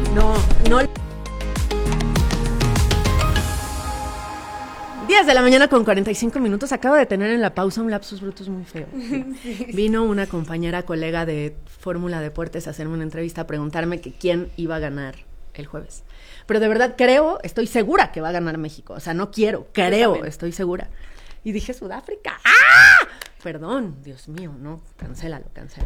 No. 10 de la mañana con 45 minutos. Acabo de tener en la pausa un lapsus brutus muy feo. Sí. Vino una compañera, colega de Fórmula Deportes a hacerme una entrevista a preguntarme que quién iba a ganar el jueves. Pero de verdad estoy segura que va a ganar México. O sea, no quiero, estoy segura. Y dije, Sudáfrica. ¡Ah! Perdón, Dios mío, no, cancélalo.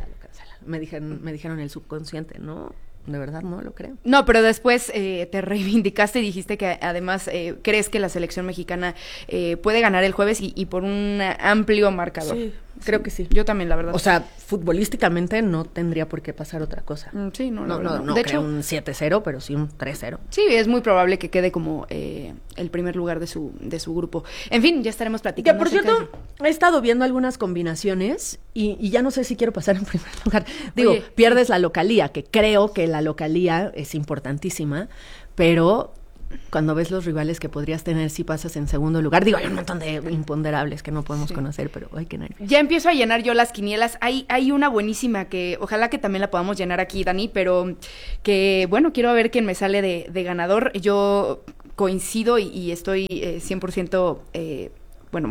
Me dijeron el subconsciente, no. De verdad no lo creo. No, pero después te reivindicaste y dijiste que además crees que la selección mexicana puede ganar el jueves y por un amplio marcador. Sí, creo que sí. Yo también, la verdad. O sea, futbolísticamente no tendría por qué pasar otra cosa. Sí, no, de hecho, un 7-0, pero sí un 3-0. Sí, es muy probable que quede como el primer lugar de su grupo. En fin, ya estaremos platicando. Que por cierto, he estado viendo algunas combinaciones y ya no sé si quiero pasar en primer lugar. Digo, oye, pierdes la localía, que creo que la localía es importantísima, pero cuando ves los rivales que podrías tener si pasas en segundo lugar, digo, hay un montón de imponderables que no podemos conocer, pero ay, qué nervios. Ya empiezo a llenar yo las quinielas. Hay una buenísima que ojalá que también la podamos llenar aquí, Dani, pero que, bueno, quiero ver quién me sale de ganador. Yo coincido y estoy 100%... bueno,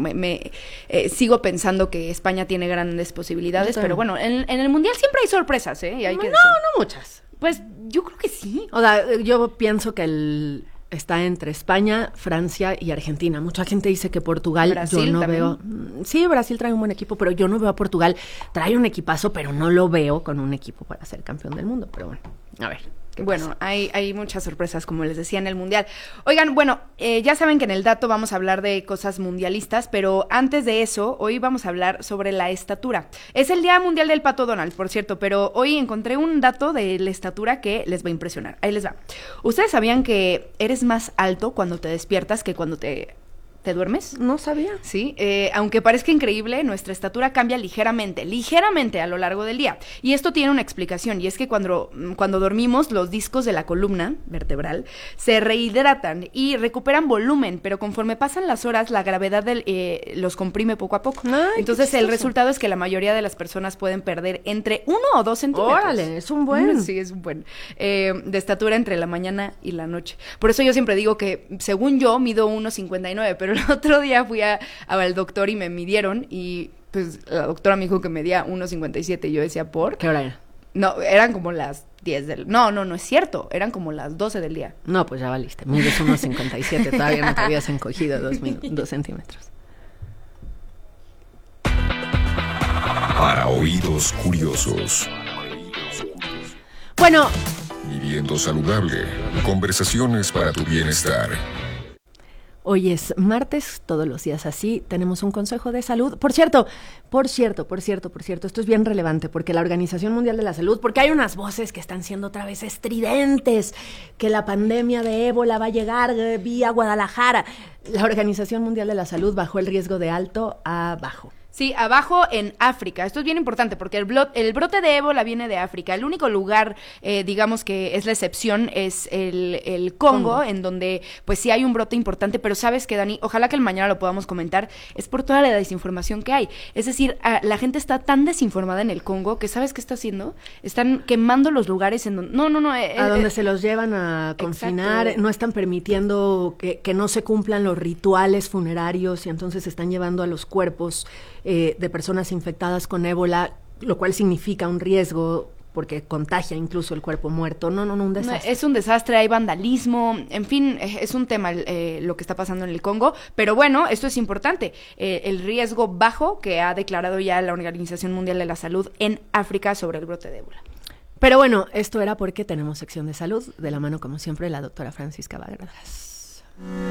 sigo pensando que España tiene grandes posibilidades, pero bueno, en el Mundial siempre hay sorpresas, ¿eh? Y hay que no muchas. Pues yo creo que sí. O sea, yo pienso que está entre España, Francia y Argentina. Mucha gente dice que Portugal, Brasil, yo no también veo. Sí, Brasil trae un buen equipo, pero yo no veo a Portugal. Trae un equipazo, pero no lo veo con un equipo para ser campeón del mundo. Pero bueno, a ver. Bueno, hay muchas sorpresas, como les decía, en el Mundial. Oigan, bueno, ya saben que en el dato vamos a hablar de cosas mundialistas, pero antes de eso, hoy vamos a hablar sobre la estatura. Es el Día Mundial del Pato Donald, por cierto, pero hoy encontré un dato de la estatura que les va a impresionar. Ahí les va. ¿Ustedes sabían que eres más alto cuando te despiertas que cuando te duermes? No sabía. Sí, aunque parezca increíble, nuestra estatura cambia ligeramente a lo largo del día. Y esto tiene una explicación, y es que cuando dormimos, los discos de la columna vertebral se rehidratan y recuperan volumen, pero conforme pasan las horas, la gravedad los comprime poco a poco. Ay, entonces, el resultado es que la mayoría de las personas pueden perder entre 1 o 2 centímetros. ¡Órale! Es un buen. Sí, es un buen. De estatura entre la mañana y la noche. Por eso yo siempre digo que, según yo, mido 1.59, pero el otro día fui al doctor y me midieron y pues la doctora me dijo que medía 1.57 y yo decía, ¿por? ¿Qué hora era? No, eran como las 10 del... No es cierto, eran como las 12 del día. No, pues ya valiste, mides 1.57, todavía no te habías encogido 2 centímetros. Para oídos curiosos. Bueno. Viviendo saludable, conversaciones para tu bienestar. Hoy es martes, todos los días así, tenemos un consejo de salud. Por cierto, esto es bien relevante porque la Organización Mundial de la Salud, porque hay unas voces que están siendo otra vez estridentes, que la pandemia de ébola va a llegar vía Guadalajara. La Organización Mundial de la Salud bajó el riesgo de alto a bajo. Sí, abajo en África. Esto es bien importante porque el brote de ébola viene de África. El único lugar, digamos que es la excepción, es el Congo, en donde pues sí hay un brote importante, pero sabes que, Dani, ojalá que el mañana lo podamos comentar, es por toda la desinformación que hay. Es decir, la gente está tan desinformada en el Congo que ¿sabes qué está haciendo? Están quemando los lugares en donde... a donde se los llevan a confinar, exacto. No están permitiendo que no se cumplan los rituales funerarios y entonces están llevando a los cuerpos de personas infectadas con ébola, lo cual significa un riesgo porque contagia incluso el cuerpo muerto. No, un desastre. Es un desastre, hay vandalismo, en fin, es un tema lo que está pasando en el Congo, pero bueno, esto es importante, el riesgo bajo que ha declarado ya la Organización Mundial de la Salud en África sobre el brote de ébola. Pero bueno, esto era porque tenemos sección de salud, de la mano como siempre la doctora Francisca Vargas.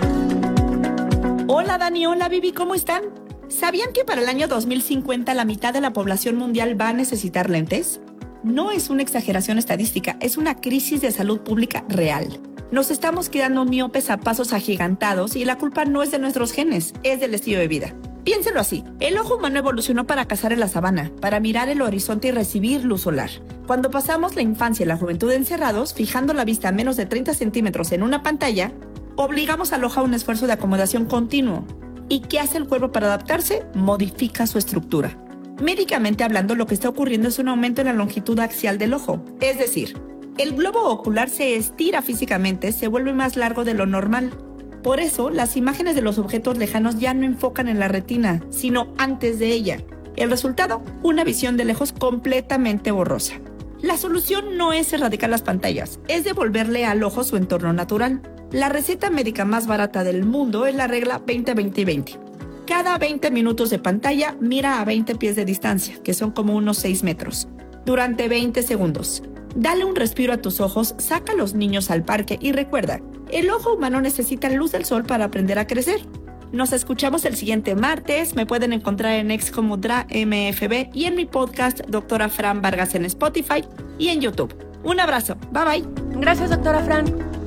Hola Dani, hola Vivi, ¿cómo están? ¿Sabían que para el año 2050 la mitad de la población mundial va a necesitar lentes? No es una exageración estadística, es una crisis de salud pública real. Nos estamos quedando miopes a pasos agigantados y la culpa no es de nuestros genes, es del estilo de vida. Piénselo así, el ojo humano evolucionó para cazar en la sabana, para mirar el horizonte y recibir luz solar. Cuando pasamos la infancia y la juventud encerrados, fijando la vista a menos de 30 centímetros en una pantalla, obligamos al ojo a un esfuerzo de acomodación continuo. ¿Y qué hace el cuerpo para adaptarse? Modifica su estructura. Médicamente hablando, lo que está ocurriendo es un aumento en la longitud axial del ojo. Es decir, El globo ocular se estira físicamente, se vuelve más largo de lo normal. Por eso, las imágenes de los objetos lejanos ya no enfocan en la retina, sino antes de ella. El resultado, una visión de lejos completamente borrosa. La solución no es erradicar las pantallas, es devolverle al ojo su entorno natural. La receta médica más barata del mundo es la regla 20-20-20. Cada 20 minutos de pantalla, mira a 20 pies de distancia, que son como unos 6 metros, durante 20 segundos. Dale un respiro a tus ojos, saca a los niños al parque y recuerda, el ojo humano necesita luz del sol para aprender a crecer. Nos escuchamos el siguiente martes. Me pueden encontrar en X como DraMFB y en mi podcast Doctora Fran Vargas en Spotify y en YouTube. Un abrazo. Bye bye. Gracias, doctora Fran.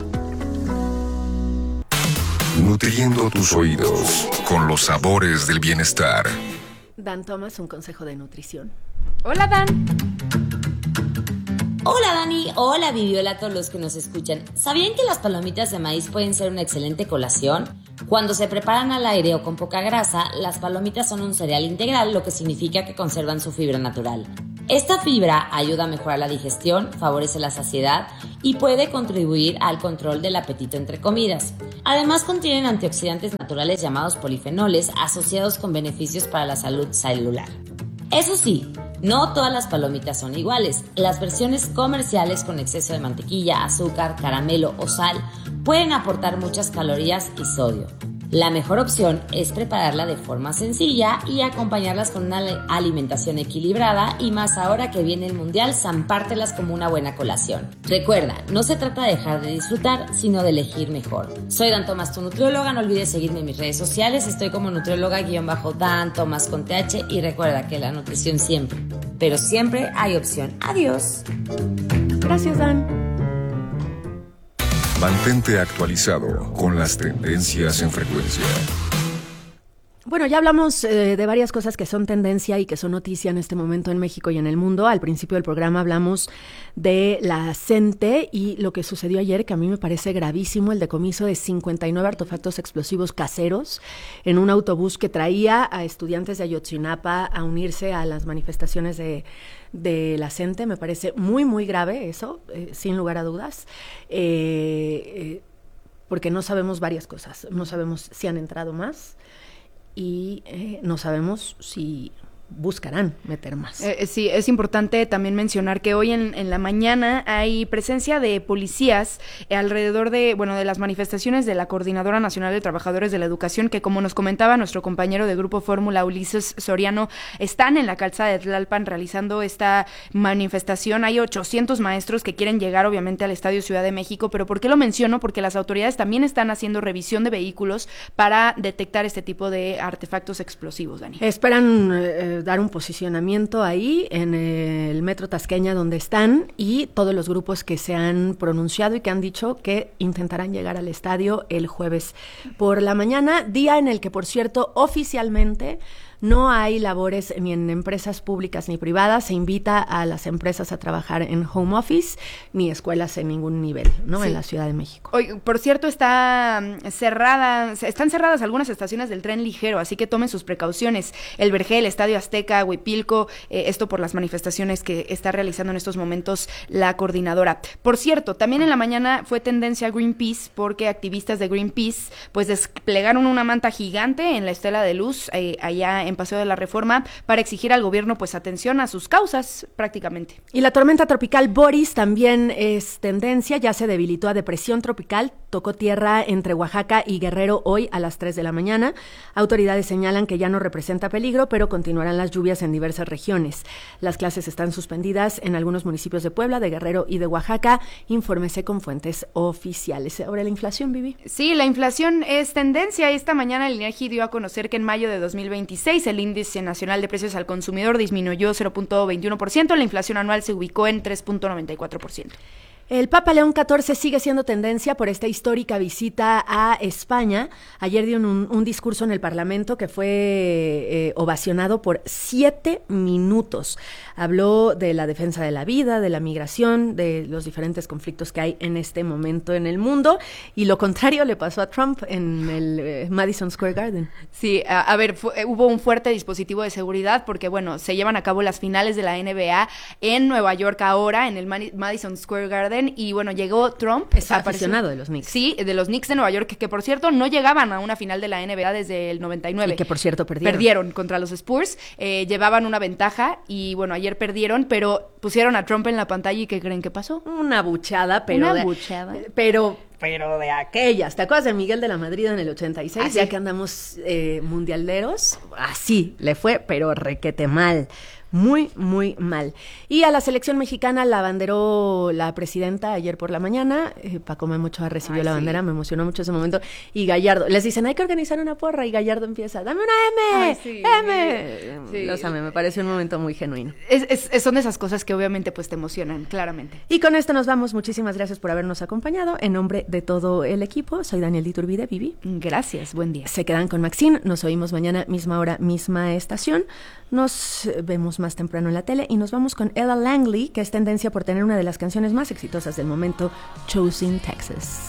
Nutriendo tus oídos con los sabores del bienestar. Dan Thomas, un consejo de nutrición. Hola, Dan. Hola Dani, hola Vivi, hola a todos los que nos escuchan. ¿Sabían que las palomitas de maíz pueden ser una excelente colación? Cuando se preparan al aire o con poca grasa, las palomitas son un cereal integral, lo que significa que conservan su fibra natural. Esta fibra ayuda a mejorar la digestión, favorece la saciedad y puede contribuir al control del apetito entre comidas. Además contienen antioxidantes naturales llamados polifenoles asociados con beneficios para la salud celular. Eso sí, no todas las palomitas son iguales. Las versiones comerciales con exceso de mantequilla, azúcar, caramelo o sal pueden aportar muchas calorías y sodio. La mejor opción es prepararla de forma sencilla y acompañarlas con una alimentación equilibrada y más ahora que viene el mundial, zampártelas como una buena colación. Recuerda, no se trata de dejar de disfrutar, sino de elegir mejor. Soy Dan Thomas, tu nutrióloga, no olvides seguirme en mis redes sociales, estoy como nutrióloga-Dan Thomas con TH y recuerda que la nutrición siempre, pero siempre hay opción. Adiós. Gracias, Dan. Mantente actualizado con las tendencias en frecuencia. Bueno, ya hablamos de varias cosas que son tendencia y que son noticia en este momento en México y en el mundo. Al principio del programa hablamos de la CENTE y lo que sucedió ayer, que a mí me parece gravísimo, el decomiso de 59 artefactos explosivos caseros en un autobús que traía a estudiantes de Ayotzinapa a unirse a las manifestaciones de la CENTE. Me parece muy, muy grave eso, sin lugar a dudas. Porque no sabemos varias cosas. No sabemos si han entrado más y no sabemos si buscarán meter más. Sí, es importante también mencionar que hoy en la mañana hay presencia de policías alrededor de las manifestaciones de la Coordinadora Nacional de Trabajadores de la Educación, que como nos comentaba nuestro compañero de Grupo Fórmula, Ulises Soriano, están en la calzada de Tlalpan realizando esta manifestación. Hay 800 maestros que quieren llegar obviamente al Estadio Ciudad de México, pero ¿por qué lo menciono? Porque las autoridades también están haciendo revisión de vehículos para detectar este tipo de artefactos explosivos, Dani. Esperan dar un posicionamiento ahí en el Metro Tasqueña donde están y todos los grupos que se han pronunciado y que han dicho que intentarán llegar al estadio el jueves por la mañana, día en el que, por cierto, oficialmente no hay labores ni en empresas públicas ni privadas. Se invita a las empresas a trabajar en home office, ni escuelas en ningún nivel, ¿no? Sí. En la Ciudad de México. Hoy, por cierto, están cerradas algunas estaciones del tren ligero, así que tomen sus precauciones. El Vergel, Estadio Azteca, Huipilco, esto por las manifestaciones que está realizando en estos momentos la coordinadora. Por cierto, también en la mañana fue tendencia Greenpeace, porque activistas de Greenpeace pues desplegaron una manta gigante en la Estela de Luz, allá en Paseo de la Reforma, para exigir al gobierno pues atención a sus causas prácticamente. Y la tormenta tropical Boris también es tendencia, ya se debilitó a depresión tropical, tocó tierra entre Oaxaca y Guerrero hoy a las 3 de la mañana. Autoridades señalan que ya no representa peligro, pero continuarán las lluvias en diversas regiones. Las clases están suspendidas en algunos municipios de Puebla, de Guerrero y de Oaxaca. Infórmese con fuentes oficiales. Ahora la inflación, Vivi. Sí, la inflación es tendencia. Esta mañana el INEGI dio a conocer que en mayo de 2026 el índice nacional de precios al consumidor disminuyó 0.21%, la inflación anual se ubicó en 3.94%. El Papa León XIV sigue siendo tendencia por esta histórica visita a España. Ayer dio un discurso en el Parlamento que fue ovacionado por 7 minutos. Habló de la defensa de la vida, de la migración, de los diferentes conflictos que hay en este momento en el mundo. Y lo contrario le pasó a Trump en el Madison Square Garden. Sí, a ver, hubo un fuerte dispositivo de seguridad porque, se llevan a cabo las finales de la NBA en Nueva York ahora, en el Madison Square Garden. Harden, y bueno, llegó Trump. Es aficionado de los Knicks. Sí, de los Knicks de Nueva York, que por cierto no llegaban a una final de la NBA desde el 99. Y que por cierto Perdieron contra los Spurs, llevaban una ventaja y bueno, ayer perdieron, pero pusieron a Trump en la pantalla y ¿qué creen que pasó? Una buchada, pero pero de aquellas. ¿Te acuerdas de Miguel de la Madrid en el 86? Ya que andamos mundialeros, así le fue, pero requete mal. Muy, muy mal. Y a la selección mexicana la abanderó la presidenta ayer por la mañana. Paco Memo Ochoa recibió la bandera, me emocionó mucho ese momento. Y Gallardo, les dicen, hay que organizar una porra. Y Gallardo empieza, dame una M, M. Sí. Los amé, me pareció un momento muy genuino. Son esas cosas que obviamente pues te emocionan, claramente. Y con esto nos vamos. Muchísimas gracias por habernos acompañado. En nombre de todo el equipo, soy Daniel Iturbide, Vivi. Gracias, buen día. Se quedan con Maxine, nos oímos mañana, misma hora, misma estación. Nos vemos más temprano en la tele y nos vamos con Ella Langley, que es tendencia por tener una de las canciones más exitosas del momento, Choosing Texas.